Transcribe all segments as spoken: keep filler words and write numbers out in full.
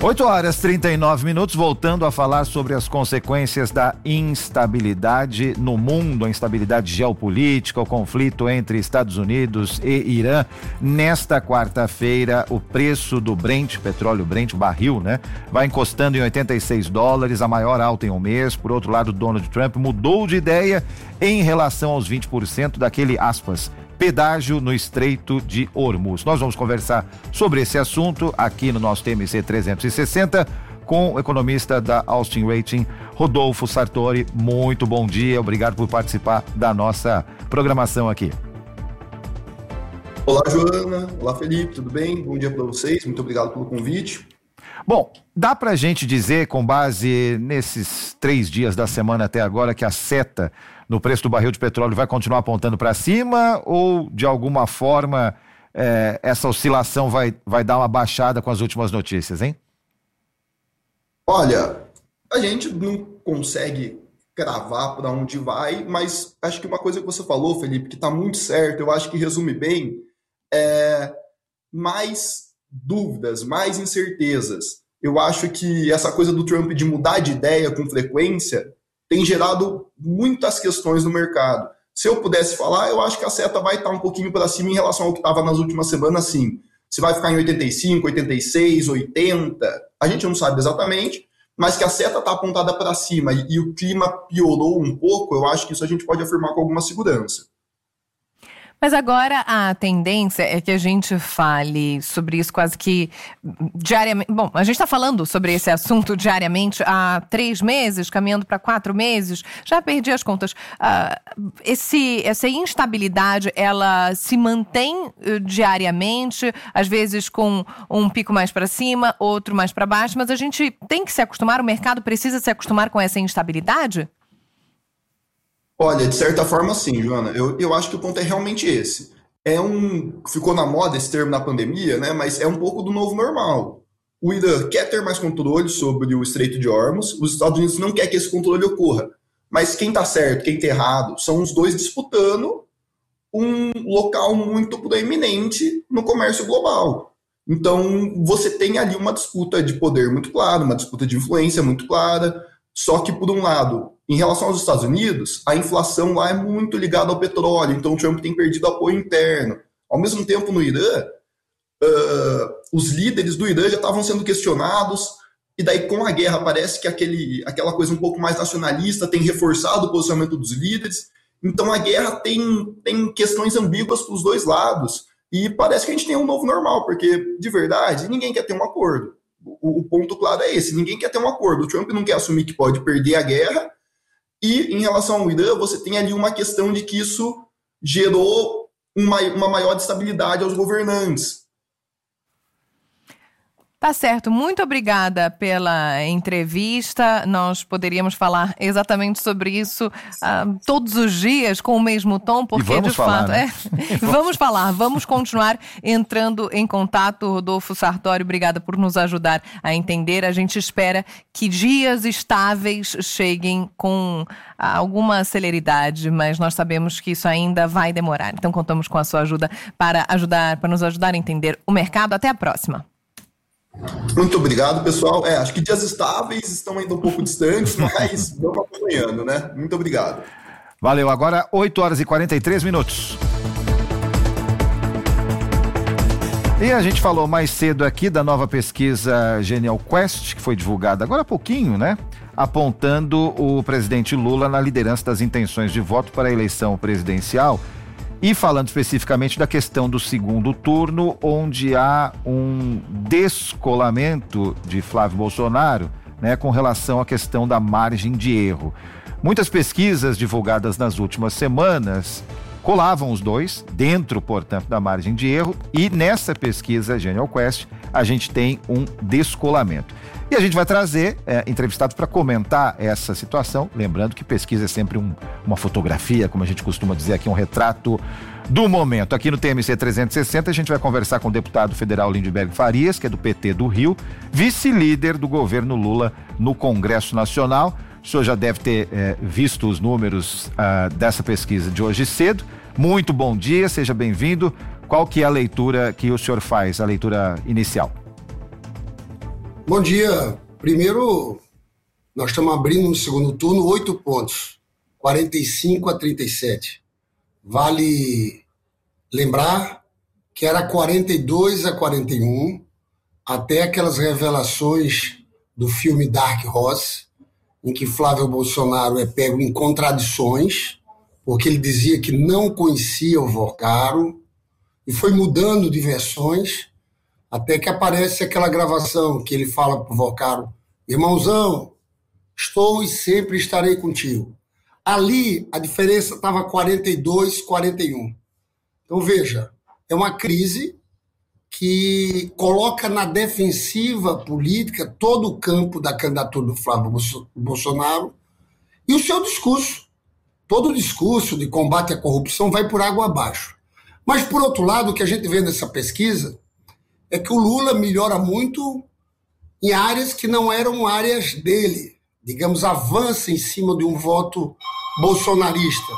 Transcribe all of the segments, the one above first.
oito horas e trinta e nove minutos, voltando a falar sobre as consequências da instabilidade no mundo, a instabilidade geopolítica, o conflito entre Estados Unidos e Irã. Nesta quarta-feira, o preço do Brent, petróleo Brent, o barril, né, vai encostando em oitenta e seis dólares, a maior alta em um mês. Por outro lado, Donald Trump mudou de ideia em relação aos vinte por cento daquele, aspas, pedágio no Estreito de Hormuz. Nós vamos conversar sobre esse assunto aqui no nosso T M C trezentos e sessenta com o economista da Austin Rating, Rodolfo Sartori. Muito bom dia, obrigado por participar da nossa programação aqui. Olá, Joana. Olá, Felipe, tudo bem? Bom dia para vocês, muito obrigado pelo convite. Bom, dá pra gente dizer, com base nesses três dias da semana até agora, que a seta no preço do barril de petróleo vai continuar apontando para cima, ou de alguma forma é, essa oscilação vai, vai dar uma baixada com as últimas notícias, hein? Olha, a gente não consegue cravar para onde vai, mas acho que uma coisa que você falou, Felipe, que está muito certo, eu acho que resume bem, é mais dúvidas, mais incertezas. Eu acho que essa coisa do Trump de mudar de ideia com frequência tem gerado muitas questões no mercado. Se eu pudesse falar, eu acho que a seta vai estar um pouquinho para cima em relação ao que estava nas últimas semanas, sim. Se vai ficar em oitenta e cinco, oitenta e seis, oitenta, a gente não sabe exatamente, mas que a seta está apontada para cima e, e o clima piorou um pouco, eu acho que isso a gente pode afirmar com alguma segurança. Mas agora a tendência é que a gente fale sobre isso quase que diariamente. Bom, a gente está falando sobre esse assunto diariamente há três meses, caminhando para quatro meses. Já perdi as contas. Uh, esse, essa instabilidade, ela se mantém uh, diariamente, às vezes com um pico mais para cima, outro mais para baixo, mas a gente tem que se acostumar, o mercado precisa se acostumar com essa instabilidade? Olha, de certa forma sim, Joana. Eu, eu acho que o ponto é realmente esse. É um, ficou na moda esse termo na pandemia, né? Mas é um pouco do novo normal. O Irã quer ter mais controle sobre o Estreito de Hormuz, os Estados Unidos não quer que esse controle ocorra. Mas quem está certo, quem está errado, são os dois disputando um local muito proeminente no comércio global. Então, você tem ali uma disputa de poder muito clara, uma disputa de influência muito clara. Só que, por um lado, em relação aos Estados Unidos, a inflação lá é muito ligada ao petróleo, então o Trump tem perdido apoio interno. Ao mesmo tempo, no Irã, uh, os líderes do Irã já estavam sendo questionados, e daí com a guerra parece que aquele, aquela coisa um pouco mais nacionalista tem reforçado o posicionamento dos líderes. Então a guerra tem, tem questões ambíguas para os dois lados, e parece que a gente tem um novo normal, porque, de verdade, ninguém quer ter um acordo. O, o ponto claro é esse, ninguém quer ter um acordo. O Trump não quer assumir que pode perder a guerra, e em relação ao Irã, você tem ali uma questão de que isso gerou uma, uma maior estabilidade aos governantes. Tá certo, muito obrigada pela entrevista. Nós poderíamos falar exatamente sobre isso uh, todos os dias com o mesmo tom, porque de falar, fato né? é, vamos falar, vamos continuar entrando em contato. Rodolfo Sartori, obrigada por nos ajudar a entender. A gente espera que dias estáveis cheguem com alguma celeridade, mas nós sabemos que isso ainda vai demorar. Então contamos com a sua ajuda para ajudar, para nos ajudar a entender o mercado. Até a próxima. Muito obrigado, pessoal. É, acho que dias estáveis estão ainda um pouco distantes, mas vamos acompanhando, né? Muito obrigado. Valeu. Agora oito horas e quarenta e três minutos. E a gente falou mais cedo aqui da nova pesquisa Genial Quest, que foi divulgada agora há pouquinho, né? Apontando o presidente Lula na liderança das intenções de voto para a eleição presidencial. E falando especificamente da questão do segundo turno, onde há um descolamento de Flávio Bolsonaro, né, com relação à questão da margem de erro. Muitas pesquisas divulgadas nas últimas semanas colavam os dois, dentro, portanto, da margem de erro, e nessa pesquisa Genial Quest a gente tem um descolamento. E a gente vai trazer é, entrevistados para comentar essa situação, lembrando que pesquisa é sempre um, uma fotografia, como a gente costuma dizer aqui, um retrato do momento. Aqui no T M C trezentos e sessenta a gente vai conversar com o deputado federal Lindbergh Farias, que é do P T do Rio, vice-líder do governo Lula no Congresso Nacional. O senhor já deve ter é, visto os números ah, dessa pesquisa de hoje cedo. Muito bom dia, seja bem-vindo. Qual que é a leitura que o senhor faz, a leitura inicial? Bom dia. Primeiro, nós estamos abrindo no segundo turno oito pontos, quarenta e cinco a trinta e sete. Vale lembrar que era quarenta e dois a quarenta e um, até aquelas revelações do filme Dark Horse, em que Flávio Bolsonaro é pego em contradições, porque ele dizia que não conhecia o Vocaro, e foi mudando de versões, até que aparece aquela gravação que ele fala para o Vocaro: irmãozão, estou e sempre estarei contigo. Ali a diferença estava quarenta e dois a quarenta e um. Então veja, é uma crise que coloca na defensiva política todo o campo da candidatura do Flávio Bolsonaro e o seu discurso. Todo o discurso de combate à corrupção vai por água abaixo. Mas, por outro lado, o que a gente vê nessa pesquisa é que o Lula melhora muito em áreas que não eram áreas dele. Digamos, avança em cima de um voto bolsonarista.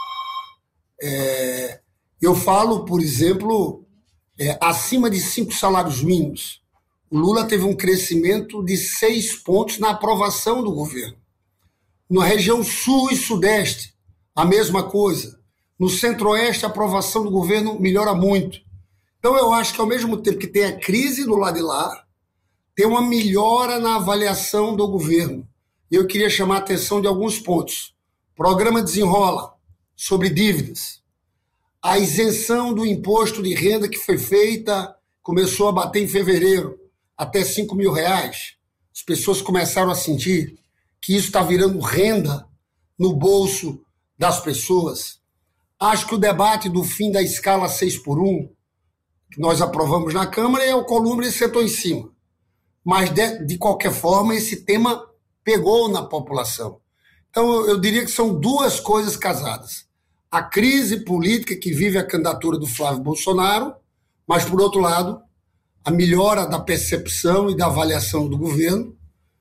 É, eu falo, por exemplo, é, acima de cinco salários mínimos. O Lula teve um crescimento de seis pontos na aprovação do governo. Na região sul e sudeste, a mesma coisa. No centro-oeste, a aprovação do governo melhora muito. Então, eu acho que, ao mesmo tempo que tem a crise do lado de lá, tem uma melhora na avaliação do governo. E eu queria chamar a atenção de alguns pontos. Programa Desenrola, sobre dívidas. A isenção do imposto de renda que foi feita, começou a bater em fevereiro, até cinco mil reais. As pessoas começaram a sentir que isso está virando renda no bolso das pessoas. Acho que o debate do fim da escala seis por um, que nós aprovamos na Câmara, e o Alcolumbre sentou em cima. Mas, de, de qualquer forma, esse tema pegou na população. Então, eu diria que são duas coisas casadas. A crise política que vive a candidatura do Flávio Bolsonaro, mas, por outro lado, a melhora da percepção e da avaliação do governo,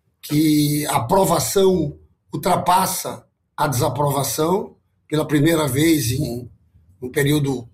que a aprovação ultrapassa a desaprovação pela primeira vez em um período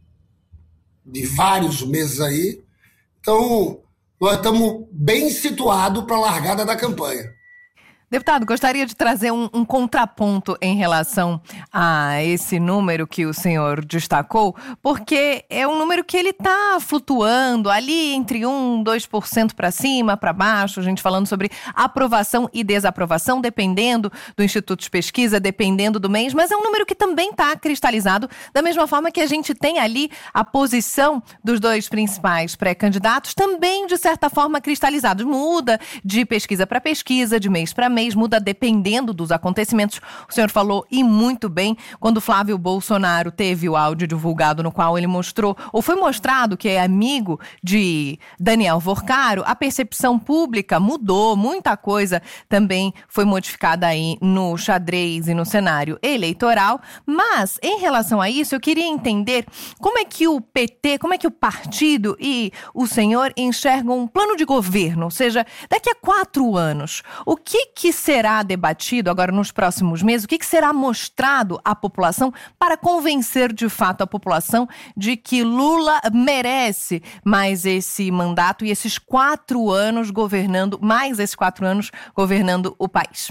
de vários meses aí. Então, nós estamos bem situados para a largada da campanha. Deputado, gostaria de trazer um, um contraponto em relação a esse número que o senhor destacou, porque é um número que ele está flutuando ali entre um, dois por cento para cima, para baixo, a gente falando sobre aprovação e desaprovação, dependendo do Instituto de Pesquisa, dependendo do mês, mas é um número que também está cristalizado, da mesma forma que a gente tem ali a posição dos dois principais pré-candidatos, também de certa forma cristalizados. Muda de pesquisa para pesquisa, de mês para mês, muda dependendo dos acontecimentos. O senhor falou, e muito bem, quando Flávio Bolsonaro teve o áudio divulgado no qual ele mostrou, ou foi mostrado que é amigo de Daniel Vocaro, a percepção pública mudou, muita coisa também foi modificada aí no xadrez e no cenário eleitoral, mas em relação a isso eu queria entender como é que o P T, como é que o partido e o senhor enxergam um plano de governo, ou seja, daqui a quatro anos, o que que será debatido agora nos próximos meses, o que que será mostrado à população para convencer de fato a população de que Lula merece mais esse mandato e esses quatro anos governando, mais esses quatro anos governando o país?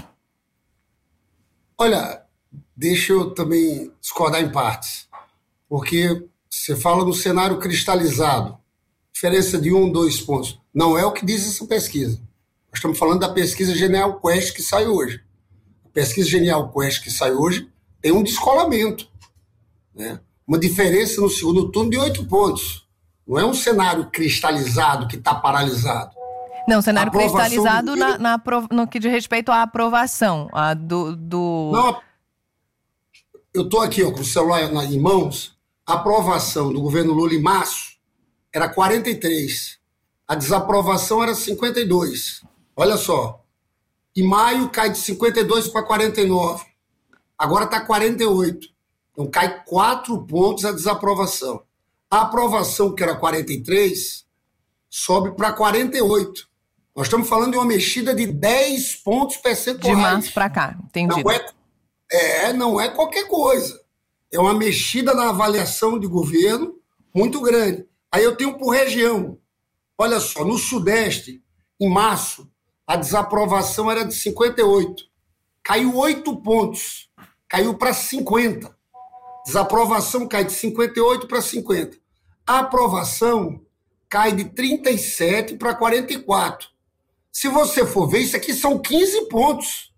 Olha, deixa eu também discordar em partes, porque você fala no cenário cristalizado, diferença de um, dois pontos. Não é o que diz essa pesquisa. Nós estamos falando da pesquisa Genial Quest que sai hoje. A pesquisa Genial Quest que sai hoje tem um descolamento, né? Uma diferença no segundo turno de oito pontos. Não é um cenário cristalizado que está paralisado. Não, cenário cristalizado na, na, no que diz respeito à aprovação a do, do... Não, eu estou aqui ó, com o celular em mãos. A aprovação do governo Lula em março era quarenta e três. A desaprovação era cinquenta e dois. Olha só. Em maio cai de cinquenta e dois para quarenta e nove. Agora está quarenta e oito. Então cai quatro pontos a desaprovação. A aprovação, que era quarenta e três, sobe para quarenta e oito. Nós estamos falando de uma mexida de dez pontos percentuais. De março para cá, entendi. Não é, é, não é qualquer coisa. É uma mexida na avaliação de governo muito grande. Aí eu tenho por região. Olha só, no Sudeste, em março, a desaprovação era de cinquenta e oito. Caiu oito pontos. Caiu para cinquenta. Desaprovação cai de cinquenta e oito para cinquenta. A aprovação cai de trinta e sete para quarenta e quatro. Se você for ver, isso aqui são quinze pontos.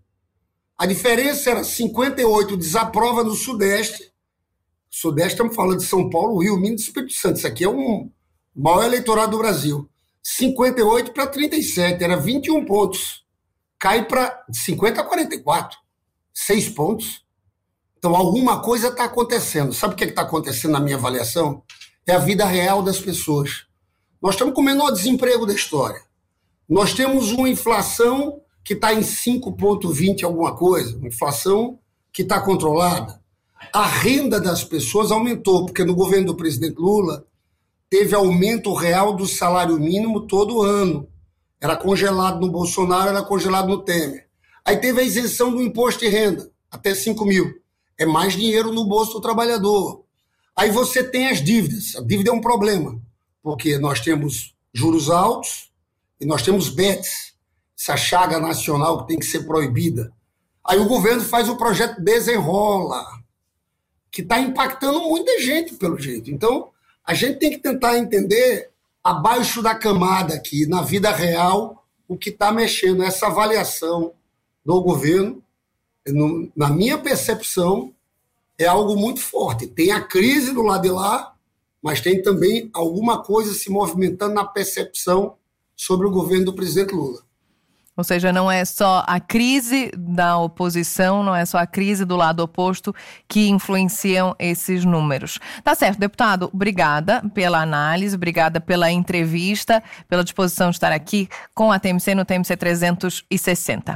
A diferença era cinquenta e oito desaprova no Sudeste. Sudeste, estamos falando de São Paulo, Rio, Minas e Espírito Santo. Isso aqui é um maior eleitorado do Brasil. cinquenta e oito para trinta e sete, era vinte e um pontos. Cai para cinquenta a quarenta e quatro. seis pontos. Então, alguma coisa está acontecendo. Sabe o que está acontecendo na minha avaliação? É a vida real das pessoas. Nós estamos com o menor desemprego da história. Nós temos uma inflação que está em cinco vírgula vinte alguma coisa, uma inflação que está controlada. A renda das pessoas aumentou, porque no governo do presidente Lula teve aumento real do salário mínimo todo ano. Era congelado no Bolsonaro, era congelado no Temer. Aí teve a isenção do imposto de renda, até cinco mil. É mais dinheiro no bolso do trabalhador. Aí você tem as dívidas. A dívida é um problema, porque nós temos juros altos e nós temos bets, essa chaga nacional que tem que ser proibida. Aí o governo faz o projeto Desenrola, que está impactando muita gente, pelo jeito. Então, a gente tem que tentar entender, abaixo da camada aqui, na vida real, o que está mexendo. Essa avaliação do governo, no, na minha percepção, é algo muito forte. Tem a crise do lado de lá, mas tem também alguma coisa se movimentando na percepção sobre o governo do presidente Lula. Ou seja, não é só a crise da oposição, não é só a crise do lado oposto que influenciam esses números. Tá certo, deputado, obrigada pela análise, obrigada pela entrevista, pela disposição de estar aqui com a T M C no T M C trezentos e sessenta.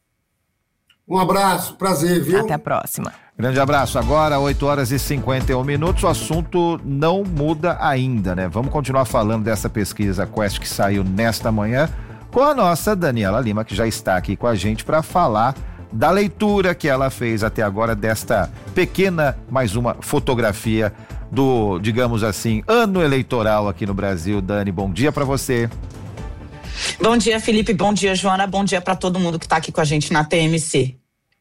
Um abraço, prazer, viu? Até a próxima. Grande abraço. Agora, oito horas e cinquenta e um minutos, o assunto não muda ainda, né? Vamos continuar falando dessa pesquisa Quest que saiu nesta manhã, com a nossa Daniela Lima, que já está aqui com a gente para falar da leitura que ela fez até agora desta pequena, mais uma fotografia do, digamos assim, ano eleitoral aqui no Brasil. Dani, bom dia para você. Bom dia, Felipe, bom dia, Joana, bom dia para todo mundo que está aqui com a gente na T M C.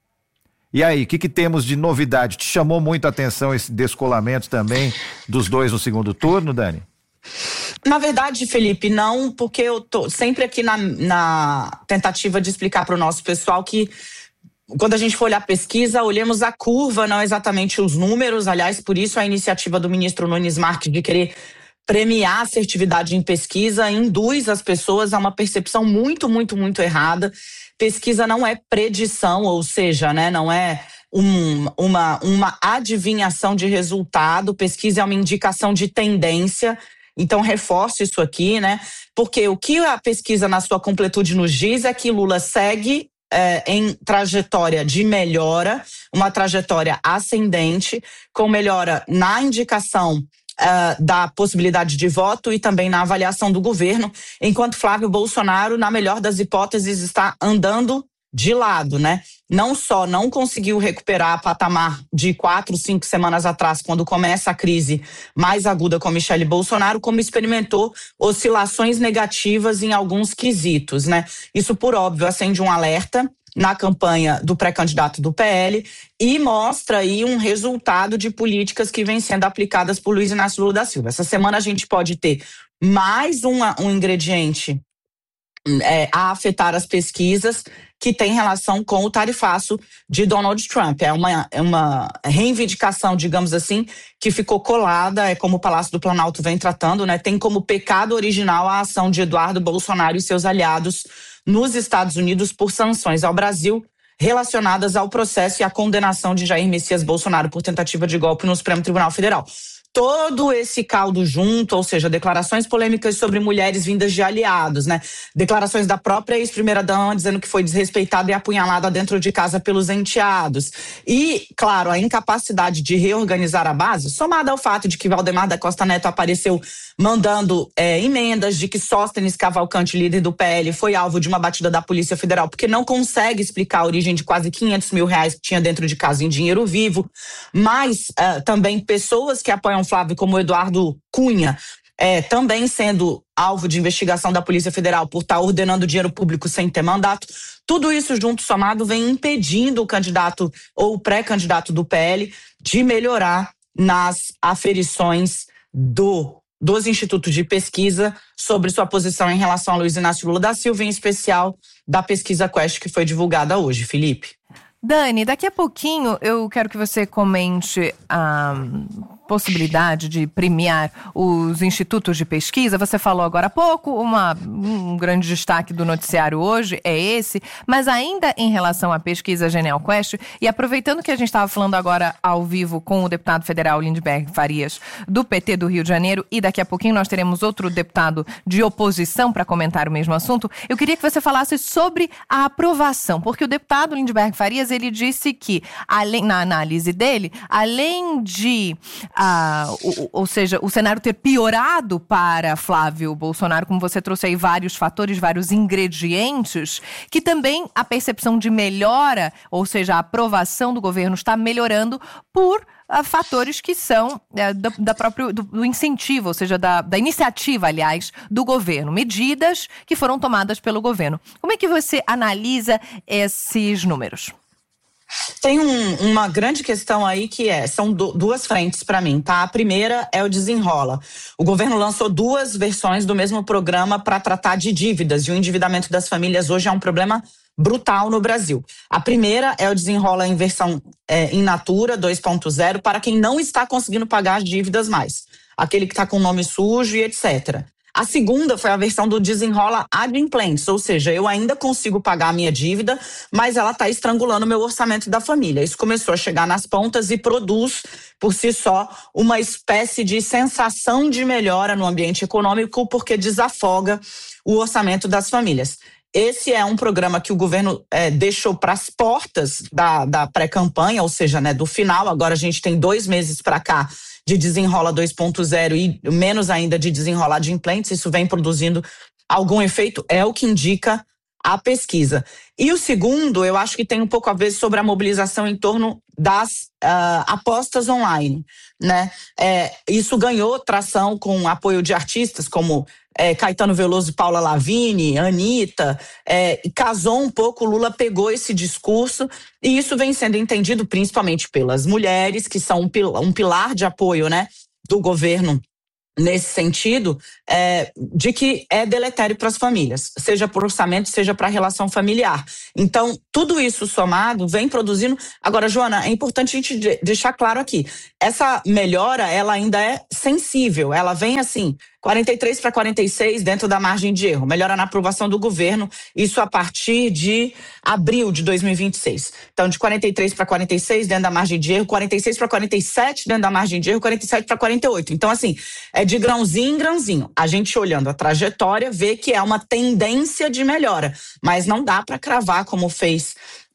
E aí, o que, que temos de novidade? Te chamou muito a atenção esse descolamento também dos dois no segundo turno, Dani? Na verdade, Felipe, não, porque eu tô sempre aqui na, na tentativa de explicar para o nosso pessoal que quando a gente for olhar a pesquisa, olhemos a curva, não exatamente os números. Aliás, por isso a iniciativa do ministro Nunes Marques de querer premiar a assertividade em pesquisa induz as pessoas a uma percepção muito, muito, muito errada. Pesquisa não é predição, ou seja, né, não é um, uma, uma adivinhação de resultado. Pesquisa é uma indicação de tendência. Então, reforço isso aqui, né? Porque o que a pesquisa, na sua completude, nos diz é que Lula segue é, em trajetória de melhora, uma trajetória ascendente, com melhora na indicação uh, da possibilidade de voto e também na avaliação do governo, enquanto Flávio Bolsonaro, na melhor das hipóteses, está andando de lado, né? Não só não conseguiu recuperar a patamar de quatro, cinco semanas atrás, quando começa a crise mais aguda com Michele Bolsonaro, como experimentou oscilações negativas em alguns quesitos, né? Isso, por óbvio, acende um alerta na campanha do pré-candidato do P L e mostra aí um resultado de políticas que vêm sendo aplicadas por Luiz Inácio Lula da Silva. Essa semana a gente pode ter mais uma, um ingrediente é, a afetar as pesquisas, que tem relação com o tarifaço de Donald Trump. É uma, é uma reivindicação, digamos assim, que ficou colada, é como o Palácio do Planalto vem tratando, né? Tem como pecado original a ação de Eduardo Bolsonaro e seus aliados nos Estados Unidos por sanções ao Brasil relacionadas ao processo e à condenação de Jair Messias Bolsonaro por tentativa de golpe no Supremo Tribunal Federal. Todo esse caldo junto, ou seja, declarações polêmicas sobre mulheres vindas de aliados, né? Declarações da própria ex-primeira-dama dizendo que foi desrespeitada e apunhalada dentro de casa pelos enteados. E, claro, a incapacidade de reorganizar a base, somada ao fato de que Valdemar da Costa Neto apareceu mandando é, emendas, de que Sóstenes Cavalcante, líder do P L, foi alvo de uma batida da Polícia Federal, porque não consegue explicar a origem de quase quinhentos mil reais que tinha dentro de casa em dinheiro vivo. Mas uh, também pessoas que apoiam Flávio, como o Eduardo Cunha, é, também sendo alvo de investigação da Polícia Federal por estar ordenando dinheiro público sem ter mandato. Tudo isso junto somado vem impedindo o candidato ou o pré-candidato do P L de melhorar nas aferições do, dos institutos de pesquisa sobre sua posição em relação a Luiz Inácio Lula da Silva, em especial da pesquisa Quest que foi divulgada hoje, Felipe. Dani, daqui a pouquinho eu quero que você comente a possibilidade de premiar os institutos de pesquisa. Você falou agora há pouco, uma, um grande destaque do noticiário hoje é esse, mas ainda em relação à pesquisa Genial Quest, e aproveitando que a gente estava falando agora ao vivo com o deputado federal Lindbergh Farias, do P T do Rio de Janeiro, e daqui a pouquinho nós teremos outro deputado de oposição para comentar o mesmo assunto, eu queria que você falasse sobre a aprovação, porque o deputado Lindbergh Farias, ele disse que, além, na análise dele, além de, ah, o, ou seja, o cenário ter piorado para Flávio Bolsonaro, como você trouxe aí vários fatores, vários ingredientes, que também a percepção de melhora, ou seja, a aprovação do governo está melhorando por uh, fatores que são uh, da, da próprio, do, do incentivo, ou seja, da, da iniciativa, aliás, do governo. Medidas que foram tomadas pelo governo. Como é que você analisa esses números? Tem um, uma grande questão aí que é, são do, duas frentes para mim, tá? A primeira é o Desenrola. O governo lançou duas versões do mesmo programa para tratar de dívidas, e o endividamento das famílias hoje é um problema brutal no Brasil. A primeira é o Desenrola em versão é, in natura dois ponto zero para quem não está conseguindo pagar as dívidas mais. Aquele que está com nome sujo e etcétera. A segunda foi a versão do Desenrola Adimplentes, ou seja, eu ainda consigo pagar a minha dívida, mas ela está estrangulando o meu orçamento da família. Isso começou a chegar nas pontas e produz, por si só, uma espécie de sensação de melhora no ambiente econômico, porque desafoga o orçamento das famílias. Esse é um programa que o governo é, deixou para as portas da, da pré-campanha, ou seja, né, do final. Agora a gente tem dois meses para cá de Desenrola dois ponto zero e menos ainda de Desenrola Adimplentes. Isso vem produzindo algum efeito, é o que indica a pesquisa. E o segundo, eu acho que tem um pouco a ver sobre a mobilização em torno das uh, apostas online, né? É, isso ganhou tração com apoio de artistas como é, Caetano Veloso e Paula Lavigne, Anitta, é, e casou um pouco, Lula pegou esse discurso e isso vem sendo entendido principalmente pelas mulheres, que são um pilar, um pilar de apoio, né, do governo nesse sentido, é, de que é deletério para as famílias, seja por orçamento, seja para a relação familiar. Então, tudo isso somado vem produzindo. Agora, Joana, é importante a gente deixar claro aqui, essa melhora, ela ainda é sensível, ela vem assim, quarenta e três para quarenta e seis dentro da margem de erro, melhora na aprovação do governo, isso a partir de abril de dois mil e vinte e seis. Então, de quarenta e três para quarenta e seis dentro da margem de erro, quarenta e seis para quarenta e sete dentro da margem de erro, quarenta e sete para quarenta e oito. Então, assim, é de grãozinho em grãozinho. A gente olhando a trajetória vê que é uma tendência de melhora, mas não dá para cravar como fez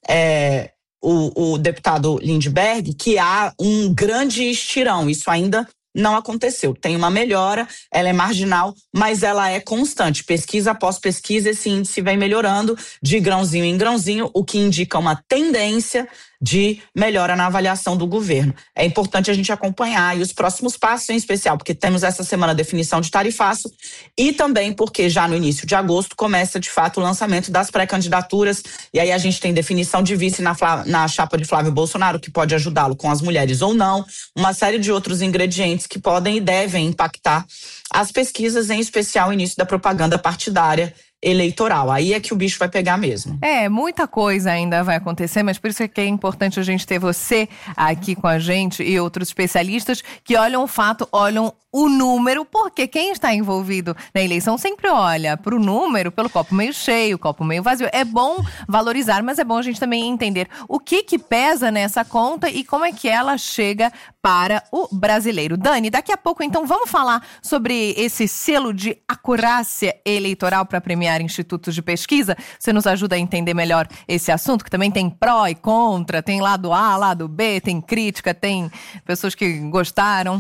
é, o, o deputado Lindbergh, que há um grande estirão. Isso ainda não aconteceu. Tem uma melhora, ela é marginal, mas ela é constante. Pesquisa após pesquisa, esse índice vem melhorando de grãozinho em grãozinho, o que indica uma tendência de melhora na avaliação do governo. É importante a gente acompanhar e os próximos passos, em especial, porque temos essa semana a definição de tarifaço e também porque já no início de agosto começa, de fato, o lançamento das pré-candidaturas e aí a gente tem definição de vice na, na chapa de Flávio Bolsonaro, que pode ajudá-lo com as mulheres ou não, uma série de outros ingredientes que podem e devem impactar as pesquisas, em especial o início da propaganda partidária eleitoral. Aí é que o bicho vai pegar mesmo. É, muita coisa ainda vai acontecer, mas por isso é que é importante a gente ter você aqui com a gente e outros especialistas que olham o fato, olham o número, porque quem está envolvido na eleição sempre olha para o número, pelo copo meio cheio, copo meio vazio. É bom valorizar, mas é bom a gente também entender o que que pesa nessa conta e como é que ela chega para o brasileiro. Dani, daqui a pouco então vamos falar sobre esse selo de acurácia eleitoral para premiar institutos de pesquisa. Você nos ajuda a entender melhor esse assunto, que também tem pró e contra, tem lado A, lado B, tem crítica, tem pessoas que gostaram.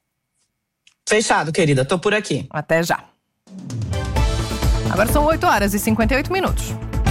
Fechado, querida. Tô por aqui. Até já. Agora são oito horas e cinquenta e oito minutos.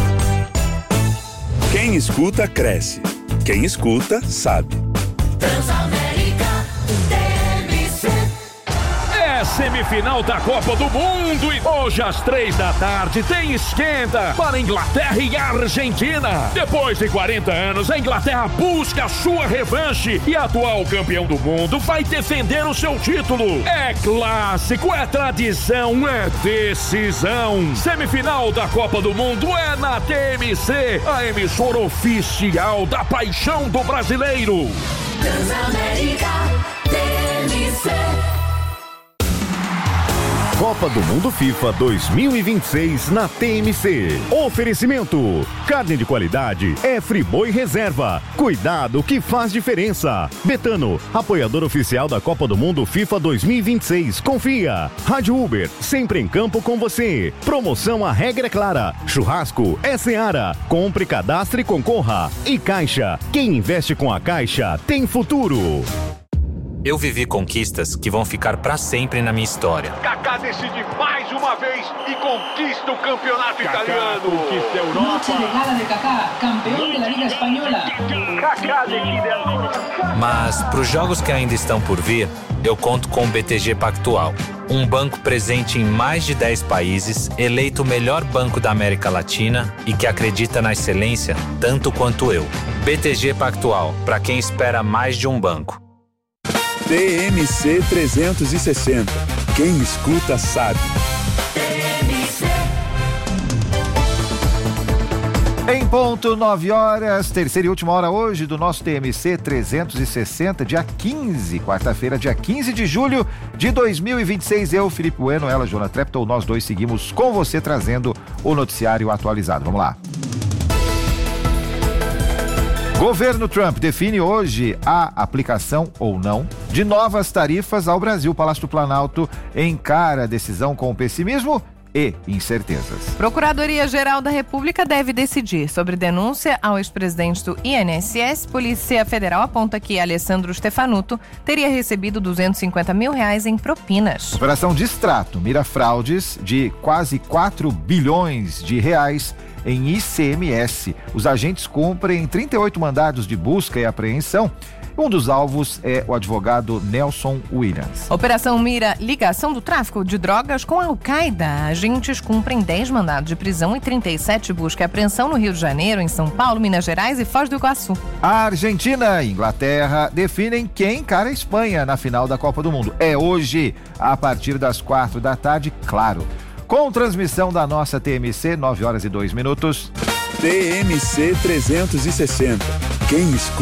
Quem escuta, cresce. Quem escuta, sabe. Transamérica T V C. semifinal da Copa do Mundo e hoje às três da tarde tem esquenta para Inglaterra e Argentina. Depois de quarenta anos, a Inglaterra busca a sua revanche e a atual campeão do mundo vai defender o seu título. É clássico, é tradição, é decisão. Semifinal da Copa do Mundo é na T M C, a emissora oficial da paixão do brasileiro. Transamérica T M C. Copa do Mundo FIFA dois mil e vinte e seis na T M C. Oferecimento: carne de qualidade é Friboi Reserva. Cuidado que faz diferença. Betano, apoiador oficial da Copa do Mundo FIFA dois mil e vinte e seis. Confia. Rádio Uber, sempre em campo com você. Promoção A Regra é Clara. Churrasco é Seara. Compre, cadastre e concorra. E Caixa, quem investe com a Caixa tem futuro. Eu vivi conquistas que vão ficar para sempre na minha história. Kaká decide mais uma vez e conquista o campeonato Kaká italiano. Conquista a Europa. Noche de gala de Kaká, campeão da Liga Espanhola. Kaká decide a... Mas para os jogos que ainda estão por vir, eu conto com o B T G Pactual. Um banco presente em mais de dez países, eleito o melhor banco da América Latina e que acredita na excelência tanto quanto eu. B T G Pactual, para quem espera mais de um banco. T M C trezentos e sessenta. Quem escuta sabe. Em ponto, nove horas, terceira e última hora hoje do nosso T M C trezentos e sessenta, dia quinze, quarta-feira, dia quinze de julho de dois mil e vinte e seis. Eu, Felipe Bueno, ela, Joana Treptow, nós dois seguimos com você trazendo o noticiário atualizado. Vamos lá. Governo Trump define hoje a aplicação ou não de novas tarifas ao Brasil. O Palácio do Planalto encara a decisão com pessimismo e incertezas. Procuradoria-Geral da República deve decidir sobre denúncia ao ex-presidente do I N S S. Polícia Federal aponta que Alessandro Stefanuto teria recebido duzentos e cinquenta mil reais em propinas. Operação Distrato mira fraudes de quase quatro bilhões de reais em I C M S. Os agentes cumprem trinta e oito mandados de busca e apreensão. Um dos alvos é o advogado Nelson Williams. Operação mira ligação do tráfico de drogas com a Al-Qaeda. Agentes cumprem dez mandados de prisão e trinta e sete busca e apreensão no Rio de Janeiro, em São Paulo, Minas Gerais e Foz do Iguaçu. A Argentina e Inglaterra definem quem encara a Espanha na final da Copa do Mundo. É hoje, a partir das quatro da tarde, claro. Com transmissão da nossa T M C, nove horas e dois minutos. T M C trezentos e sessenta. Quem escuta